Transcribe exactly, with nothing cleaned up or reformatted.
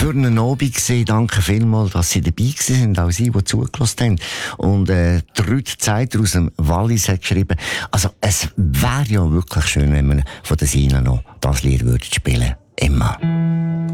schönen Abend gesehen. Danke vielmals, dass Sie dabei waren, auch Sie, die zugelassen haben. Und äh, Ruth Zeiter aus dem Wallis hat geschrieben, also es wäre ja wirklich schön, wenn man von der Sina noch das Lied würde spielen. Immer.